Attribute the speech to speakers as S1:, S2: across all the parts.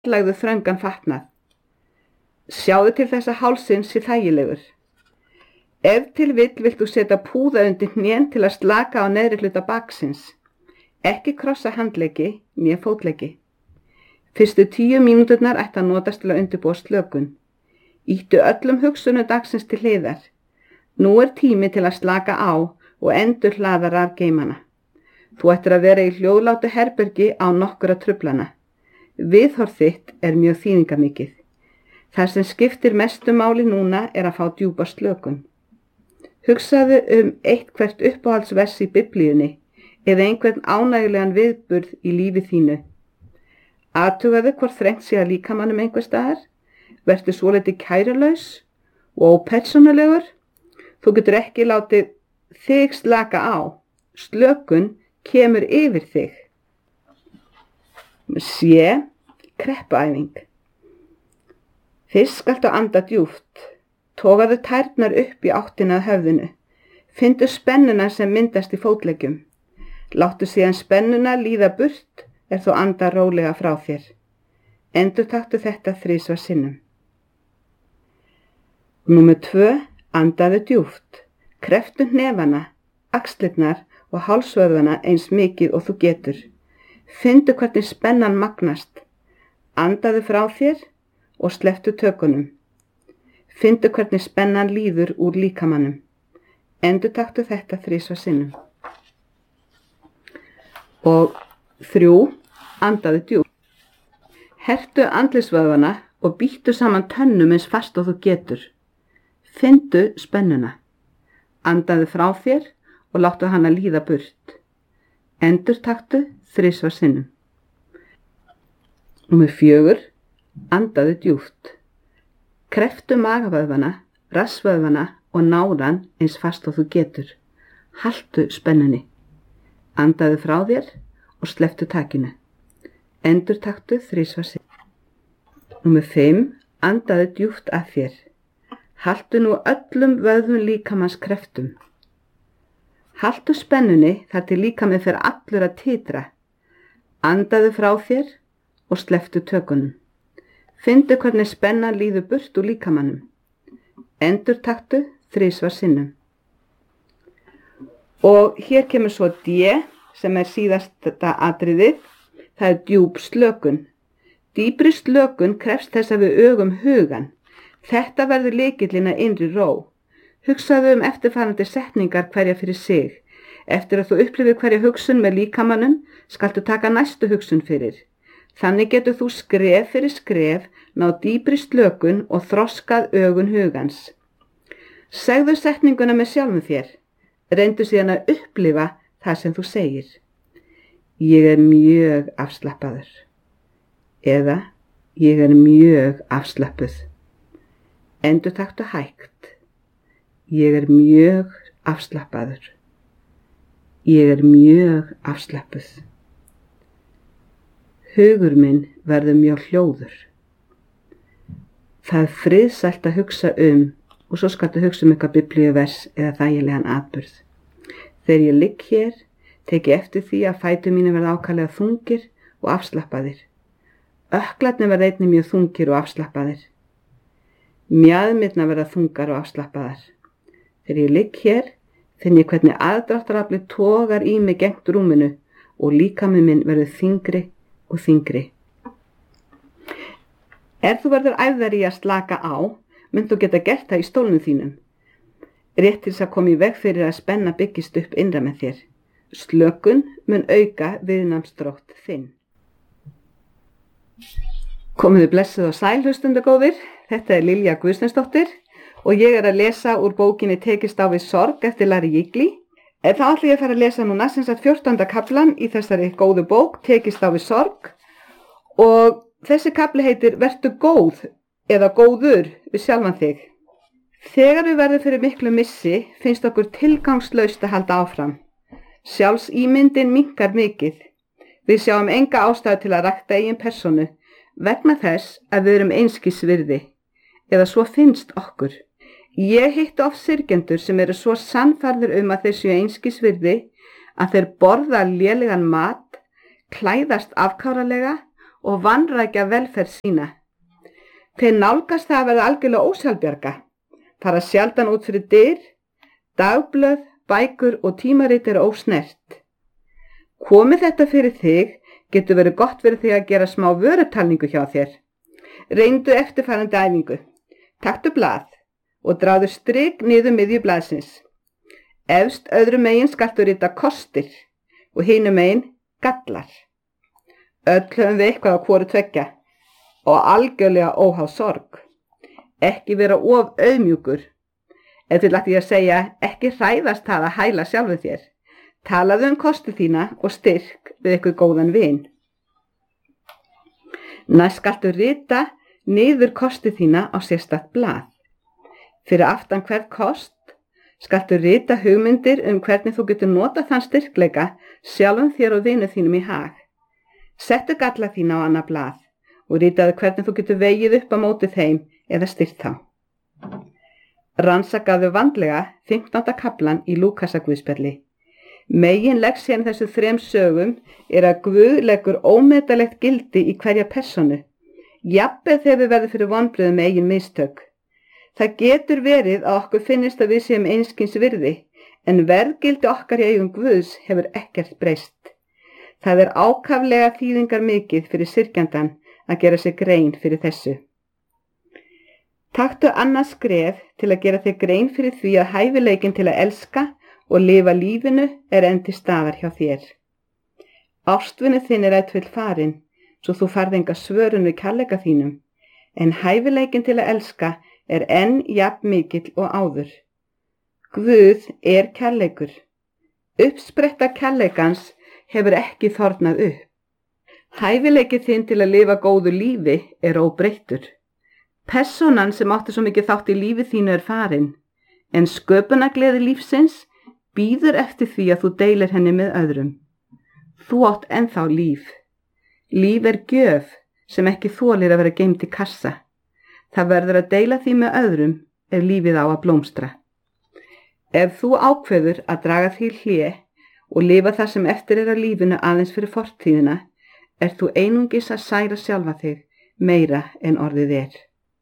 S1: fjarlægðu þröngan fatnað. Sjáðu til þess að hálsinn sé þægilegur. Ef til vill vilt þú setja púða undir hnén til að slaka á neðri hluta baksins. Ekki krossa handleggi né fótleggi. Fyrstu 10 mínúturnar ætti að notast til að undirbúa slökun. Ýttu öllum hugsunum dagsins til hliðar. Nú er tími til að slaka á og endur hlaða rafgeymana. Þú ættir að vera í hljóðlátu herbergi á nokkura truflana. Viðhorf þitt er mjög þýðingarmikið. Það sem skiptir mestu máli núna er að fá djúpa slökun. Hugsaðu eitthvert uppáhaldsvers í Biblíunni eða einhvern ánægjulegan viðburð í lífi þínu. Athugaðu hvort þrengt sé að líkamannum einhvers staðar. Vertu svolítið kærulaus og ópersónulegur. Þú getur ekki látið þig slaka á. Slökun kemur yfir þig. C. Kreppuæfing. Fyrst skaltu anda djúpt. Togaðu tærnar upp í áttina að höfðinu. Findu spennuna sem myndast í fótleggjum. Láttu síðan spennuna líða burt þú anda rólega frá þér. Endurtaktu þetta 3 sinnum. Númer 2. Andaðu djúpt. Krepptu hnefana, axlirnar og hálsvöðvana eins mikið og þú getur. Findu hvernig spennan magnast. Andaðu frá þér og slepptu tökunum. Findu hvernig spennan líður úr líkamannum. Endurtaktu þetta 3 sinnum. Og 3. Andaðu djúpt. Hertu andlitsvöðvana og bíttu saman tönnum eins fast og þú getur. Findu spennuna. Andaðu frá þér og láttu hana líða burt. Endurtaktu 3 sinnum. Númer 4. Andaðu djúpt. Krepptu magavöðvana, rassvöðvana og náran eins fast og þú getur. Haltu spennunni. Andaðu frá þér og slepptu takinu. Endurtaktu 3 sinnum. Númer 5. Andaðu djúpt að þér. Haltu nú öllum vöðvum líkamans kreftum. Haltu spennunni þar til líkaminn fer allur að titra. Andaðu frá þér og slepptu tökunum. Findu hvernig spennan líður burt úr líkamannum. Endurtaktu 3 sinnum. Og hér kemur svo D sem er síðasta atriðið. Það er djúp slökun. Dýpri slökun krefst þess að við ögum hugan. Þetta verður lykillinn að innri ró. Hugsaðu eftirfarandi setningar hverja fyrir sig. Eftir að þú upplifir hverja hugsun með líkamanum, skaltu taka næstu hugsun fyrir. Þannig getur þú skref fyrir skref náð dýpri slökun og þroskað ögun hugans. Segðu setninguna með sjálfum þér. Reyndu síðan að upplifa það sem þú segir. Ég er mjög afslappaður. Eða ég er mjög afslappuð. Endurtaktu hægt. Ég er mjög afslappaður. Ég er mjög afslappuð. Hugur minn verður mjög hljóður. Það er friðsælt að hugsa og svo skaltu hugsa eitthvað biblíuvers eða þægilegan atburð. Þegar ég ligg hér, tek ég eftir því að fætur mínu verða ákaflega þungir og afslappaðir. Ökklarnir verða einnig mjög þungir og afslappaðir. Mjaðmirnar verða þungar og afslappaðar. Þegar ég ligg hér, finn ég hvernig aðdráttaraflið togar í mig gegnt rúminu og líkaminn minn verður þyngri og þyngri. Þú verður æfðari í að slaka á, mynd þú geta gert það í stólnum þínum. Rétt til þess að koma í veg fyrir að spenna byggist upp innra með þér. Slökun mun auka viðnámsþrótt þinn. Komiði blessuð og sæl hlustendagóðir. Þetta er Lilja Guðsteinsdóttir og ég er að lesa úr bókinni Tekist á við sorg eftir Larry Jiggly. Þá ætla ég að fara að lesa núna 14. kaflan í þessari góðu bók, Tekist á við sorg. Og þessi kafli heitir Vertu góð eða góður við sjálfan þig. Þegar við verðum fyrir miklu missi finnst okkur tilgangslaust að halda áfram. Sjálfsímyndin minnkar mikið. Við sjáum enga ástæðu til að rækta eigin persónu vegna þess að við erum einskis virði. Eða svo finnst okkur. Ég hitti oft syrgjendur sem eru svo sannfærðir að þeir séu einskis virði að þeir borða lélegan mat, klæðast afkáralega og vanrækja velferð sína. Þeir nálgast það að verða algjörlega ósjálfbjarga, fara sjaldan út fyrir dyr, dagblöð, bækur og tímarit eru ósnert. Komi þetta fyrir þig, getur verið gott fyrir þig að gera smá vörutalningu hjá þér. Reyndu eftirfarandi æfingu. Taktu blað og dráðu strik niður miðju blaðsins. Efst öðrum megin skaltu rita kostir og hinum megin gallar. Öll höfum við eitthvað á hvoru tveggja og algjörlega óháð sorg. Ekki vera of auðmjúkur. Ef þið ætti ég að segja, ekki hræðast það að hæla sjálfu þér. Talaðu kosti þína og styrk við eitthvað góðan vin. Næst skaltu rita niður kosti þína á sérstakt blað. Fyrir aftan hvern kost skaltu rita hugmyndir hvernig þú getur notað þann styrkleika sjálfum þér og vinu þínum í hag. Settu galla þína á annað blað og ritaðu hvernig þú getur vegið upp á móti þeim eða styrt þá. Rannsakaðu vandlega 15. kaflan í Lúkasarguðspjalli. Meginlexían þessu 3 sögum að Guð leggur ómetanlegt gildi í hverja persónu, jafnvel þegar við verðum fyrir vonbrigðum með eigin mistök. Það getur verið að okkur finnist að við séum einskis virði, en verðgildi okkar í augum Guðs hefur ekkert breyst. Það ákaflega þýðingar mikið fyrir syrgjandann að gera sér grein fyrir þessu. Taktu annað skref til að gera þér grein fyrir því að hæfileikinn til að elska og lifa lífinu enn til staðar hjá þér. Ástvinu þinn ætvill farin, svo þú farð enga svörun við kærleika þínum, en hæfileikinn til að elska enn jafn mikill og áður. Guð kærleikur. Uppspretta kærleikans hefur ekki þornað upp. Hæfileikinn þinn til að lifa góðu lífi óbreyttur. Persónan sem átti svo mikið þátt í lífi þínu farin, en sköpunargleði lífsins bíður eftir því að þú deilir henni með öðrum. Þú átt ennþá líf. Líf gjöf sem ekki þolir að vera geymt í kassa. Það verður að deila því með öðrum ef lífið á að blómstra. Ef þú ákveður að draga því hlé og lifa það sem eftir af lífinu aðeins fyrir fortíðina, þú einungis að særa sjálfa þig meira en orðið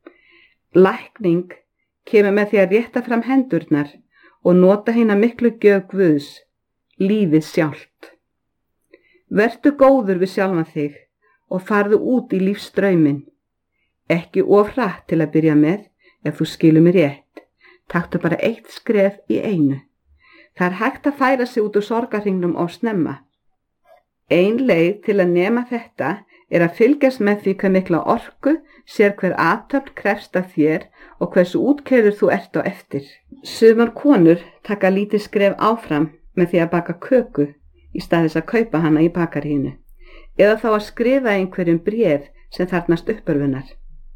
S1: Lækning kemur með því að rétta fram hendurnar og nota hina miklu gjöf Guðs, lífið sjálft. Vertu góður við sjálfan þig og farðu út í lífsstrauminn. Ekki of hratt til að byrja með, ef þú skilur mig rétt. Taktu bara 1 skref í einu. Það hægt að færa sig út úr sorgarhringnum of snemma. Ein leið til að nema þetta að fylgjast með því hvað mikla orku sér hver athöfn krefst af þér og hversu útkeyrður þú ert á eftir. Sumar konur taka lítið skref áfram með því að baka köku í stað þess að kaupa hana í bakaríinu, eða þá að skrifa einhverjum bréf sem þarfnast uppörfunar.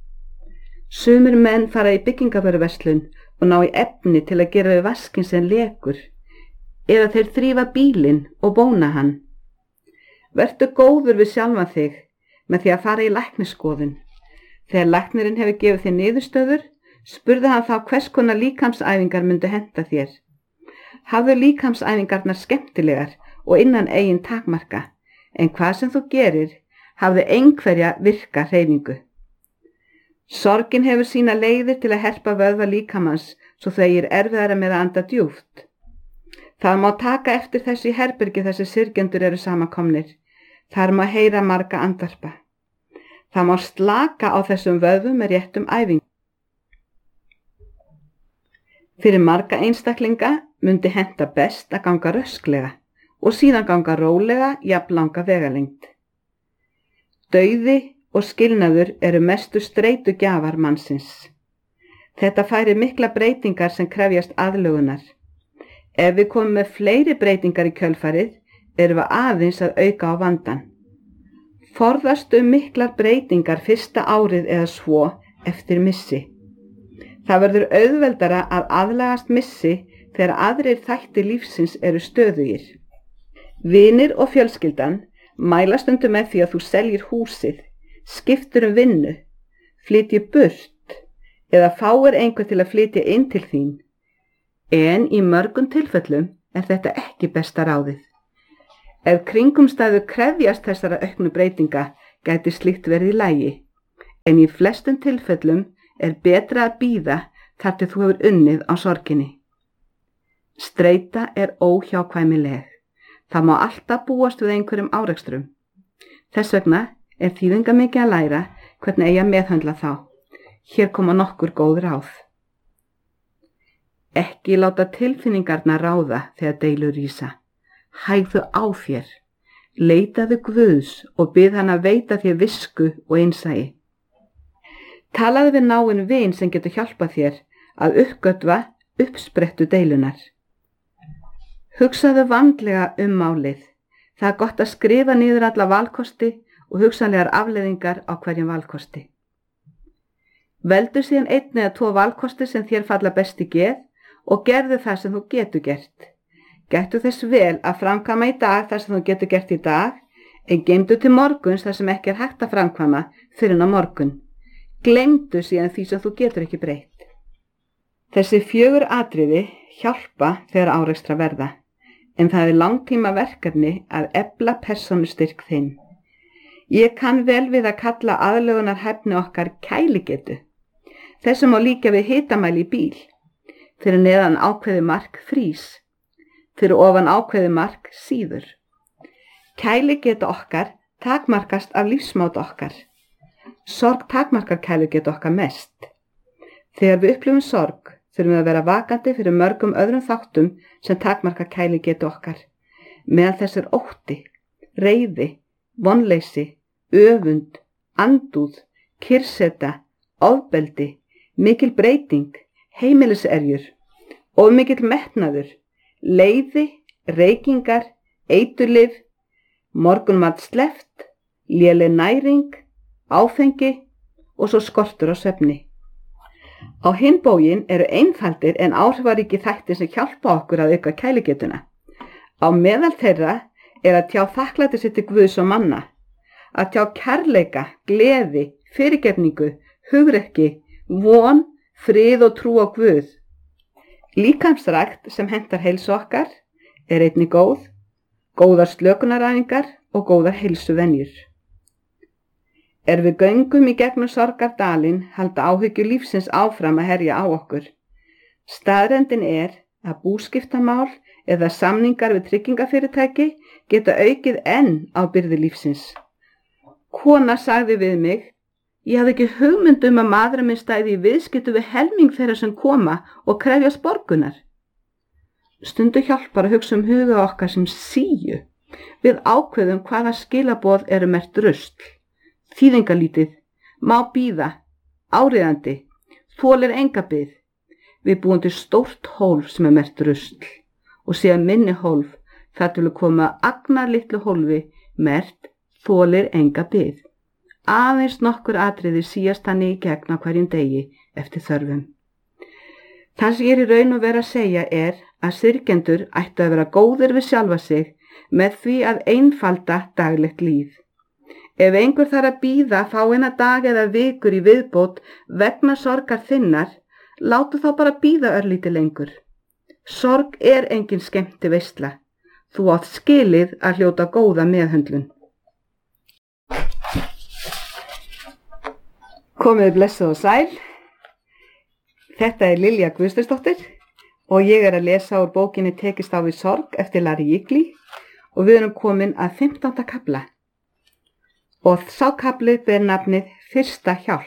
S1: Sumir menn fara í byggingavöruverslun og ná í efni til að gera við vaskinn sem lekur, eða þeir þrífa bílinn og bóna hann. Vertu góður við sjálfan þig með því að fara í læknisskoðun. Þegar læknirinn hefur gefið þér niðurstöður, spurði hann þá hvers konar líkamsæfingar myndu henta þér. Hafðu líkamsæfingarnar skemmtilegar og innan eigin takmarka, en hvað sem þú gerir, hafðu einhverja virka hreyfingu. Sorgin hefur sína leiðir til að herpa vöðva líkamans svo þau erfiðara með að anda djúpt. Það má taka eftir þessu í herbergi þessi syrgjendur eru samankomnir. Þar má heyra marga andvarpa. Það má slaka á þessum vöðvum með réttum æfingum. Fyrir marga einstaklinga myndi henta best að ganga rösklega og síðan ganga rólega jafnlanga vegalengd. Dauði og skilnaður eru mestu streitugjafar mannsins. Þetta færir mikla breytingar sem krefjast aðlögunar. Ef við komum með fleiri breytingar í kjölfarið, erum við aðeins að auka á vandann. Forðastu miklar breytingar fyrsta árið eða svo eftir missi. Það verður auðveldara að aðlagast missi þegar aðrir þættir lífsins eru stöðugir. Vinir og fjölskyldan mæla stundum með því að þú seljir húsið, skiptir vinnu, flytjir burt eða fáir einhver til að flytja inn til þín. En í mörgum tilfellum þetta ekki besta ráðið. Ef kringumstæður krefjast þessara auknu breytinga, gæti slíkt verið í lagi, en í flestum tilfellum er betra að bíða þar til þú hefur unnið á sorginni. Streita er óhjákvæmileg. Það má alltaf búast við einhverjum árekstrum. Þess vegna er þýðingarmikið að læra hvernig eigi að meðhöndla þá. Hér koma nokkur góð ráð. Ekki láta tilfinningarnar ráða þegar deilur rísa. Hægðu á þér. Leitaðu Guðs og bið hann að veita þér visku og innsæi. Talaðu við náinn vin sem getur hjálpað þér að uppgötva uppsprettu deilunar. Hugsaðu vandlega málið. Það er gott að skrifa niður alla valkosti og hugsanlegar afleiðingar á hverjum valkosti. Veldu síðan 1 eða 2 valkosti sem þér falla best í geð og gerðu það sem þú getur gert. Gættu þess vel að framkvæma í dag það sem þú getur gert í dag, en geymdu til morguns það sem ekki er hægt að framkvæma fyrr en á morgun. Gleymdu síðan því sem þú getur ekki breytt. Þessi 4 atriði hjálpa þegar árekstra verða, en það er langtíma verkefni að efla persónustyrk þinn. Ég kann vel við að kalla aðlögunarhæfni okkar kæligetu. Þessum má líka við hitamæli í bíl. Fyrir neðan ákveðið mark frís. Fyrir ofan ákveðið mark síður. Kæligeta okkar takmarkast af lífsmáta okkar. Sorg takmarkar kæligeta okkar mest. Þegar við upplifum sorg, þurfum við að vera vakandi fyrir mörgum öðrum þáttum sem takmarka kæligetu okkar. Meðal þess er ótti, reiði, vonleysi, öfund, andúð, kyrrseta, ofbeldi, mikil breyting, heimiliserjur, of mikil metnaður, leiði, reykingar, eiturlyf, morgunmat sleppt, léleg næring, áfengi og svo skortur á svefni. Á hinn bóginn eru einfaldir en áhrifaríkir þættir sem hjálpa okkur að auka kæligetuna. Á meðal þeirra er að tjá þakklæti sitt til Guðs og manna, að tjá kærleika, gleði, fyrirgefningu, hugrekki, von, frið og trú á Guð. Líkamsrækt sem hentar heilsu okkar er einnig góð, góðar slökunaræfingar og góðar heilsuvenjur. Við göngum í gegnum sorgardalinn halda áhyggjur lífsins áfram að herja á okkur. Staðreyndin er að búskiptamál eða samningar við tryggingafyrirtæki geta aukið enn á byrði lífsins. Kona sagði við mig, ég hafði ekki hugmynd að maðurinn minn stæði í viðskiptum við helming þeirra sem koma og krefjast borgunar. Stundu hjálpar að hugsa huga okkar sem síu. Við ákveðum hvaða skilaboð eru merkt rusl. Þýðingarlítið, má bíða, áríðandi, þolir enga bið. Við búum til stórt hólf sem er merkt rusl og síðan minni hólf þar til að koma agnarlitlu hólfi merkt þolir enga bið. Aðeins nokkur atriði síast hann í gegn á hverjum degi eftir þörfum. Það sem ég er í raun og vera að segja er að syrgjendur ættu að vera góðir við sjálfa sig með því að einfalda daglegt líf. Ef einhver þarf að bíða fáeina dag eða vikur í viðbót vegna sorgar þinnar, látu þá bara bíða örlítið lengur. Sorg er engin skemmti veisla. Þú átt skilið að hljóta góða meðhöndlun. Komið blessuð og sæl. Þetta er Lilja Guðsteinsdóttir og ég er að lesa úr bókinni Tekist á við sorg eftir Larry Igli og við erum komin að 15. kafla. Og sá kafli ber nafnið Fyrsta hjálp.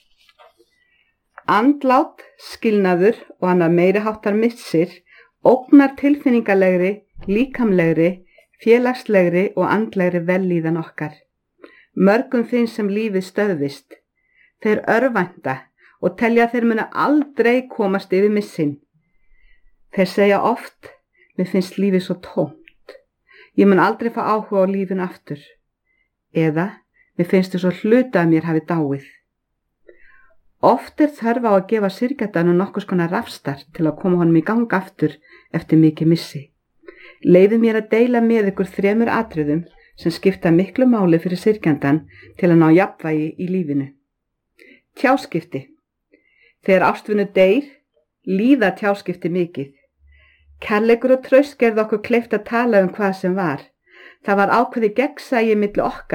S1: Andlát, skilnaður og annar meiriháttar missir ógnar tilfinningalegri, líkamlegri, félagslegri og andlegri vellíðan okkar. Mörgum finnst sem lífið stöðvist. Þeir örvænta og telja að þeir munu aldrei komast yfir missin. Þeir segja oft, mér finnst lífið svo tómt. Ég mun aldrei fá áhuga á lífinu aftur. Eða, mér finnst þess að hluta að mér hafi dáið. Oft er þörf á að gefa syrgjandanum nokkurs konar rafstart til að koma honum í gang aftur eftir mikið missi. Leyfið mér að deila með ykkur 3 atriðum sem skipta miklu máli fyrir syrgjandan til að ná jafnvægi í lífinu. Tjáskipti. Þegar ástvinu deyr, líða tjáskipti mikið. Kærleikur og traust gerði okkur kleift að tala hvað sem var. Það var ákveðið gegnsæi milli okkar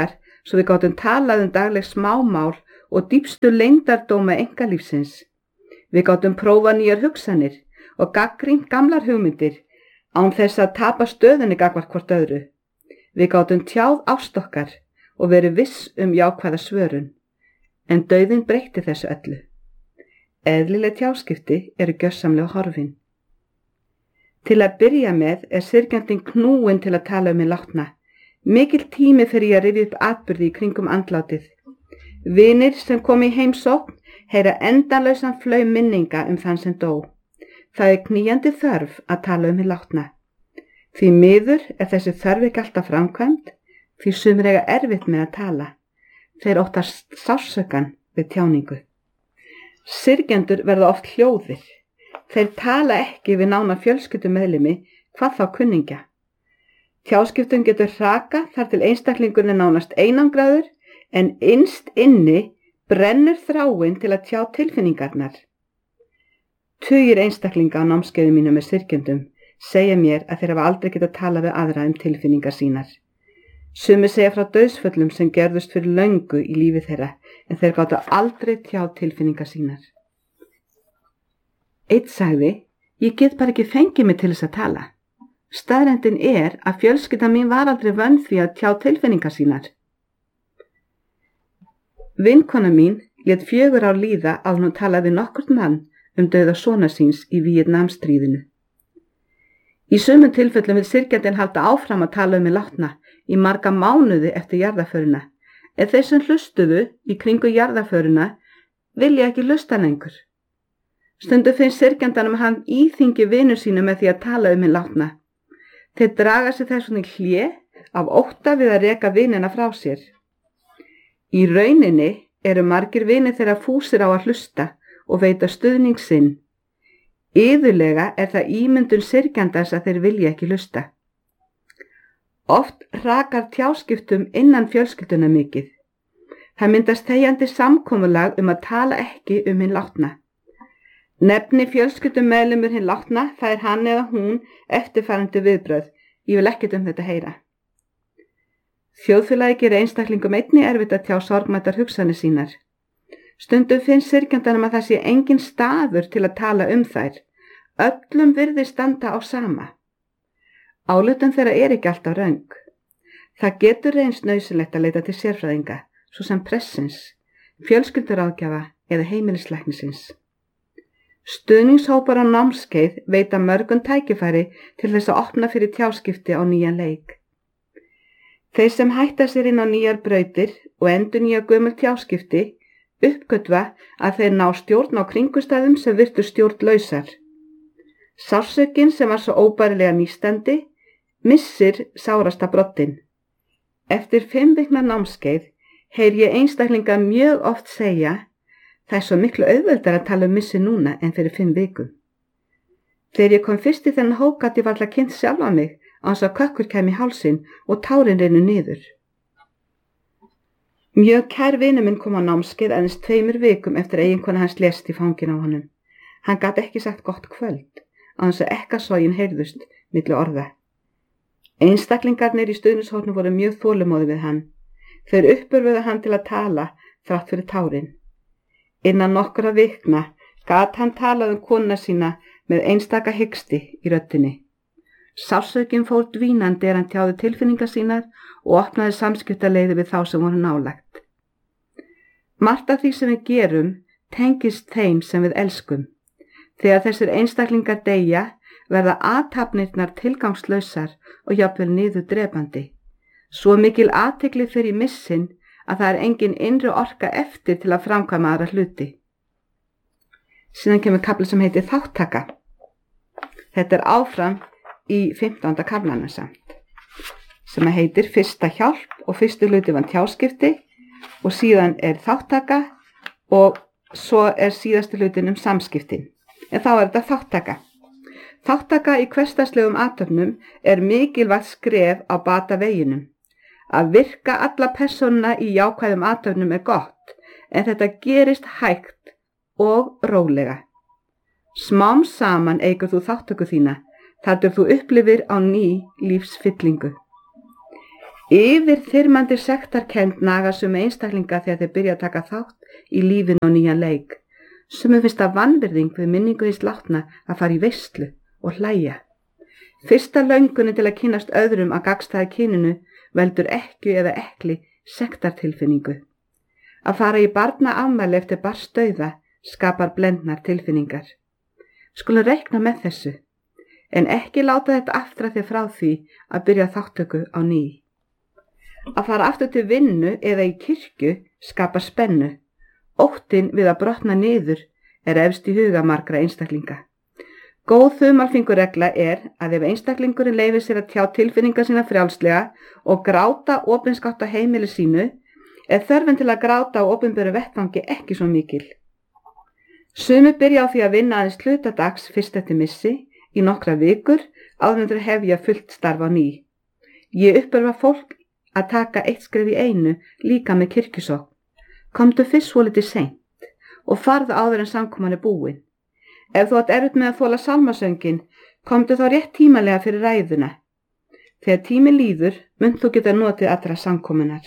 S1: svo við gátum talað dagleg smámál og dýpstu leyndardóma einkalífsins. Við gátum prófað nýjar hugsanir og gagnrýnt gamlar hugmyndir án þess að tapa stöðunni gagnvart hvort öðru. Við gátum tjáð ást okkar og verið viss jákvæða svörun, en dauðinn breytti þessu öllu. Eðlileg tjáskipti eru gjörsamlega horfin. Til að byrja með syrgjandinn knúinn til að tala hinn látna. Mikill tími fyrir að rifja upp atburði í kringum andlátið. Vinir sem komu í heimsókn heyra endalausan flaum minninga þann sem dó. Það knýjandi þörf að tala hinn látna. Því miður þessi þörf ekki alltaf framkvæmd, því sumir eiga erfitt með að tala. Þeir óttast sársaukann við tjáningu. Syrgjendur verða oft hljóðir. Þeir tala ekki við nána fjölskyldumeðlimi, hvað þá kunningja. Tjáskiptum getur hraka þar til einstaklingurinn nánast einangraður, en innst inni brennur þráin til að tjá tilfinningarnar. Tugir einstaklinga á námskeiði mínu með syrgjendum segja mér að þeir hafa aldrei getað talað við aðra tilfinningar sínar. Sumir segja frá dauðsföllum sem gerðust fyrir löngu í lífi þeirra, en þeir gátu aldrei tjá tilfinningar sínar. Einn sagði, ég get bara ekki fengið mig til þess að tala. Staðreyndin að fjölskyldan mín var aldrei vön því að tjá tilfinningar sínar. Vinkona mín lét 4 ár líða áður en hún talaði við nokkurn mann dauða sonar síns í Víetnamstríðinu. Í sumum tilfellum vill syrgjandinn halda áfram að tala hinn látna í marga mánuði eftir jarðarförina, en þeir sem hlustuðu í kringu jarðarförina vilja ekki hlusta lengur. Stundum finnst syrgjandanum að hann íþyngi vinur sínu með því að tala hinn látna. Þeir draga sig þess vegna í hlé af ótta við að reka vinina frá sér. Í rauninni eru margir vinir þeirra fúsir á að hlusta og veita stuðning sinn. Iðulega það ímyndun syrgjandans að þeir vilja ekki hlusta. Oft hrakar tjáskiptum innan fjölskylduna mikið. Það myndast þegjandi samkomulag að tala ekki hinn látna. Nefni fjölskyldumeðlimur hinn látna, það hann eða hún eftirfarandi viðbrögð. Ég vil ekkert þetta heyra. Þjóðfélagi gerir einstaklingum einnig erfitt að tjá sorgmættar hugsanir sínar. Stundum finnst syrgjandanum að það sé engin staður til að tala þær. Öllum virðist standa á sama. Álitum þeirra ekki alltaf röng. Það getur reynst nauðsynlegt að leita til sérfræðinga, svo sem pressins, fjölskylduráðgjafa eða heimilislæknisins. Stuðningshópar á námskeið veita mörgum tækifæri til þess að opna fyrir tjáskipti á nýjan leik. Þeir sem hætta sér inn á nýjar brautir og endurnýja gömul tjáskipti uppgötva að þeir ná stjórn á kringumstæðum sem virtu stjórnlausar. Sársaukinn sem var svo óbærilega nístandi missir sárasta broddinn. Eftir 5 vikna námskeið heyri ég einstaklinga mjög oft segja: það svo miklu auðveldar að tala missi núna en fyrir 5 vikum. Þegar ég kom fyrst í þennan hóp gat ég varla kynnt sjálfa mig án þess að kökkur kæmi í hálsinn og tárin rennu niður. Mjög kær vinur minn kom á námskeið aðeins 2 vikum eftir eiginkona hans lést í fanginu á honum. Hann gat ekki sagt gott kvöld án þess að ekkasogin heyrðust milli orða. Einstaklingarnir í stuðningshópnum voru mjög þolinmóðir við hann. Þeir uppörvuðu hann til að tala þrátt fyrir tárin. Innan nokkra vikna gat hann talað konuna sína með einstaka hiksti í röddinni. Sársaukin fór dvínandi hann tjáði tilfinningar sínar og opnaði samskiptaleiði við þá sem voru nálægt. Margt af því sem við gerum tengist þeim sem við elskum. Þegar þessir einstaklingar deyja verða athafnirnar tilgangslausar og jafnvel niðurdrepandi. Svo mikil athygli fyrir missin að það engin innri orka eftir til að framkvæma aðra hluti. Síðan kemur kafli sem heitir þáttaka. Þetta áfram í 15. kaflanum samt, sem heitir fyrsta hjálp og fyrstu hluti var tjáskipti og síðan þáttaka og svo síðasti hlutin samskiptin. En þá þetta þáttaka. Þáttaka í hversdagslegum athöfnum mikilvægt skref á bata veginum. Að virka alla persónuna í jákvæðum athöfnum gott, en þetta gerist hægt og rólega. Smám saman eykur þú þáttöku þína, þar til þú upplifir á ný lífsfyllingu. Yfirþyrmandi sektarkennd naga sömu einstaklinga þegar þeir byrja að taka þátt í lífinu á nýjan leik. Sömu finnst það vanvirðing við minningu hins látna að fara í veislu og hlæja. Fyrsta löngunin til að kynnast öðrum að gagnstæða kyninu veldur ekkju eða ekli sektartilfinningu. Að fara í barnaafmæli eftir barnsdauða skapar blendnar tilfinningar. Skulum reikna með þessu, en ekki láta þetta aftra þér frá því að byrja þáttöku á ný. Að fara aftur til vinnu eða í kirkju skapar spennu. Óttinn við að brotna niður efst í huga margra einstaklinga. Góð þumalfinguregla að ef einstaklingurinn leyfir sér að tjá tilfinningar sína frjálslega og gráta opinskátt á heimili sínu, þörfin til að gráta á opinberu vettvangi ekki svo mikil. Sumir byrja á því að vinna aðeins hlutadags fyrst eftir missi í nokkra vikur áður en þeir hefja fullt starf á ný. Ég uppörfa fólk að taka eitt skref í einu líka með kirkjusókn. Komdu fyrst svolítið seint og farðu áður en samkoman búin. Ef þú átt erfitt með að þola sálmasöngin, komdu þá rétt tímalega fyrir ræðuna. Þegar tími líður, munt þú geta notið allra samkomunar.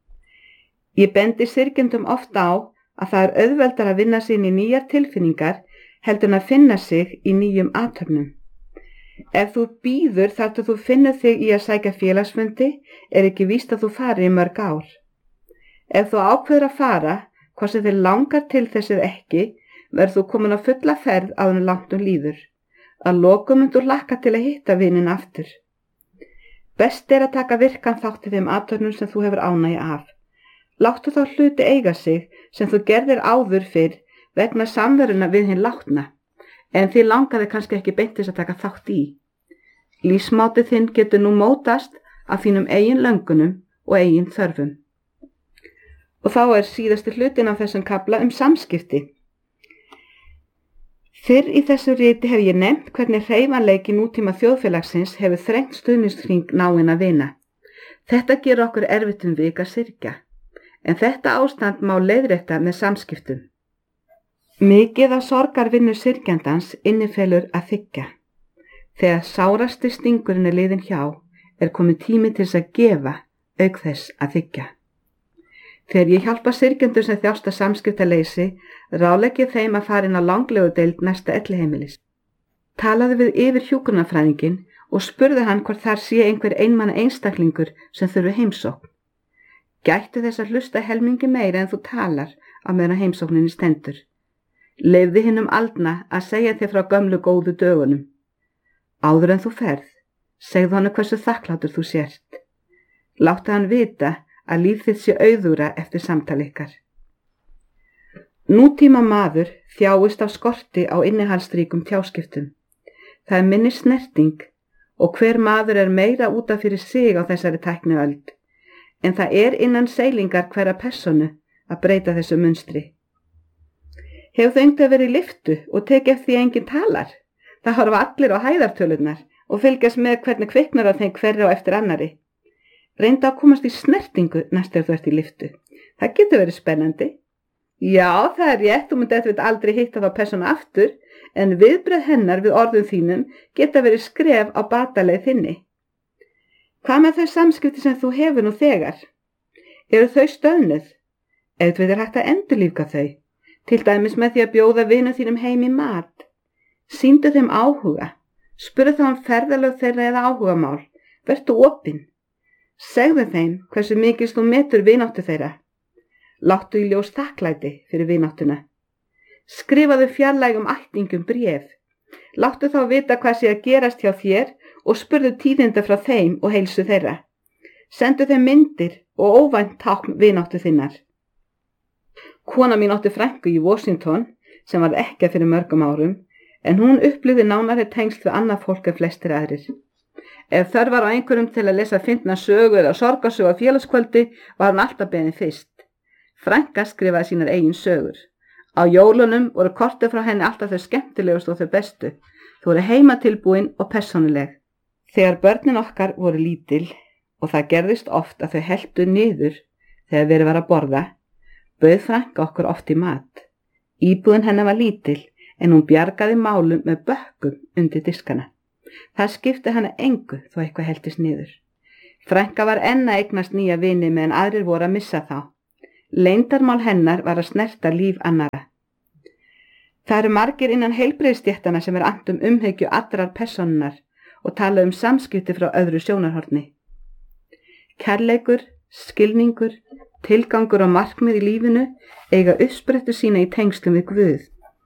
S1: Ég bendi syrgjendum ofta á að það auðveldar að vinna sig inn í nýjar tilfinningar heldur en að finna sig í nýjum athöfnum. Ef þú bíður þar til þú finnur þig í að sækja félagsfundi, ekki víst að þú fari í mörg ár. Ef þú ákveður að fara, hvort sem þig langar til þess eða ekki, verður þú komin á fulla ferð áður en langt líður. Að lokum munt þú hlakka til að hitta vininn aftur. Best að taka virkan þátt í þeim athöfnum sem þú hefur ánægju af. Láttu þá hluti eiga sig sem þú gerðir áður fyrr vegna samveruna við hinn látna, en þið langaði kannski ekki beint þess að taka þátt í. Lífsmáti þinn getur nú mótast af þínum eigin löngunum og eigin þörfum. Og þá síðasti hlutin á þessum kafla samskipti. Fyrr í þessu riti hef ég nefnt hvernig hreyfanleiki nútíma þjóðfélagsins hefur þrengt stuðningshring náinna vina. Þetta gerir okkur erfitt vik að syrgja, en þetta ástand má leiðrétta með samskiptum. Mikið af sorgarvinnu syrgjandans innifelur að þiggja. Þegar sárasti stingurinn liðinn hjá, kominn tími til þess að gefa auk þess að þiggja. Þegar ég hjálpa syrgjendum sem þjást af samskiptaleysi, ráðlegg ég þeim að fara inn á langlegudeild næsta elliheimilis. Talaðu við yfirhjúkrunarfræðinginn og spurðu hann hvort þar sé einhver einmanna einstaklingur sem þurfi heimsókn. Gættu þess að hlusta helmingi meira en þú talar á meðan heimsókninni stendur. Leyfðu hinum aldna að segja þér frá gömlu góðu dögunum. Áður en þú ferð, segðu hann hversu þakklátur þú sért. Láttu hann vita að líf þitt sé auðúra eftir samtal ykkar. Nútíma maður þjáist af skorti á innihaldsríkum tjáskiptum. Það minni snerting og hver maður meira út af fyrir sig á þessari tækniöld, en það innan seilingar hverra personu að breyta þessu munstri. Hefur þau einhver verið í lyftu og tekið eftir því enginn talar? Það horfa allir á hæðartölunar og fylgjast með hvernig kviknar á þeim hverri á eftir annari. Reyndu að komast í snertingu næst ef þú ert í lyftu. Það getur verið spennandi. Já, það rétt, þú myndi eftir aldrei hitta þá persónu aftur, en viðbrögð hennar við orðum þínum geta verið skref á bataleið þinni. Hvað með þau samskipti sem þú hefur nú þegar? Eru þau stöðnuð? Ef þú hægt að endurlífga þau, til dæmis með því að bjóða vinum þínum heim í mat. Sýndu þeim áhuga, spurðu þá ferðalög þeirra eða áhugamál, vertu opinn. Segðu þeim hversu mikið þú metur vináttu þeirra. Láttu í ljós þakklæti fyrir vináttuna. Skrifaðu fjarlægum ættingum bréf. Láttu þá vita hvað sé að gerast hjá þér og spurðu tíðinda frá þeim og heilsu þeirra. Sendu þeim myndir og óvænt tákn vináttu þinnar. Kona mín átti frænku í Washington sem var ekki fyrir mörgum árum, en hún upplifði nánari tengsl við annað fólk en flestir aðrir. Ef þörf var á einhverjum til að lesa fyndna sögu eða sorgarsögu á félagskvöldi, var hann alltaf beðinn fyrst. Frænka skrifaði sínar eigin sögur. Á jólunum voru kortið frá henni alltaf þau skemmtilegust og þau bestu. Þau voru heimatilbúin og persónuleg. Þegar börnin okkar voru lítil, og það gerðist oft að þau heltu niður þegar verið var að borða, bauð frænka okkur oft í mat. Íbúðin hennar var lítil, en hún bjargaði málum með bökkum undir diskana. Það skipti hana engu þó eitthvað heltist niður. Frænka var enn að eignast nýja vini meðan aðrir voru að missa þá. Leyndarmál hennar var að snerta líf annarra. Það eru margir innan heilbrigðisstéttanna sem annt umhyggju allrar persónunnar og tala samskipti frá öðru sjónarhorni. Kærleikur, skilningur, tilgangur og markmið í lífinu eiga uppsprettu sína í tengslum við Guð.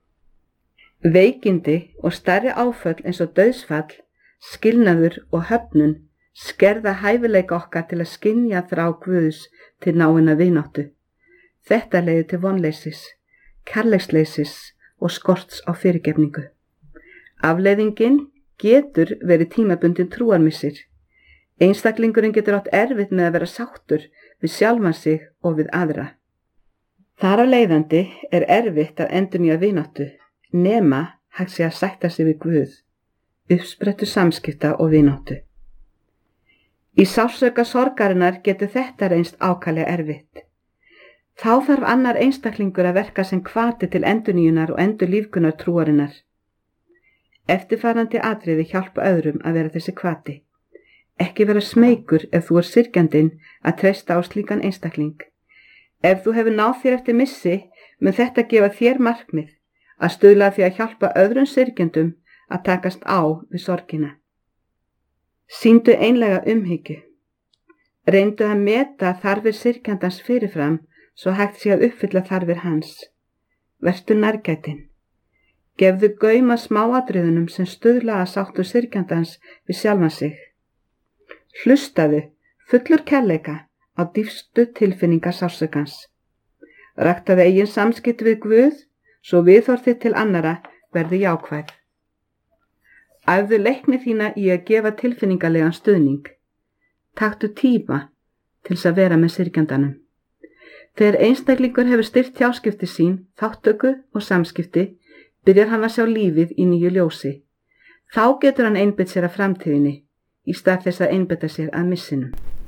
S1: Veikindi og stærri áföll eins og dauðsfall, skilnaður og höfnun skerða hæfileika okkar til að skynja þrá Guðs til náinna vináttu. Þetta leiðir til vonleysis, kærleiksleysis og skorts á fyrirgefningu. Afleiðingin getur verið tímabundin trúarmissir. Einstaklingurinn getur átt erfitt með að vera sáttur við sjálfan sig og við aðra. Þar af leiðandi erfitt að endurnýja vináttu, nema hægt sé að sætta sig við Guð, uppsprettu samskipta og vináttu. Í sársauka sorgarinnar getur þetta reynst ákaflega erfitt. Þá þarf annar einstaklingur að verka sem hvati til endurnýjunar og endurlífgunar trúarinnar. Eftirfarandi atriði hjálpa öðrum að vera þessi hvati. Ekki vera smeykur ef þú syrgjandinn að treysta á slíkan einstakling. Ef þú hefur náð þér eftir missi, mun þetta gefa þér markmið að stuðla því að hjálpa öðrum syrgjandum að takast á við sorgina. Sýndu einlega umhyggju. Reyndu að meta þarfir syrgjandans fyrirfram svo hægt sé að uppfylla þarfir hans. Vertu nærgætin. Gefðu gaum að smáatriðunum sem stuðla að sáttu syrgjandans við sjálfan sig. Hlustaðu, fullur kærleika, á dýpstu tilfinningar sársaukans. Ræktaðu eigin samskipti við Guð, svo viðhorf þitt til annara verði jákvæð. Æfðu leikni þína í að gefa tilfinningalegan stuðning. Taktu tíma til að vera með syrgjandanum. Þegar einstaklingur hefur styrkt tjáskipti sín, þáttöku og samskipti, byrjar hann að sjá lífið í nýju ljósi. Þá getur hann einbeitt sér að framtíðinni, í stað þess að einbeita sér að missinum.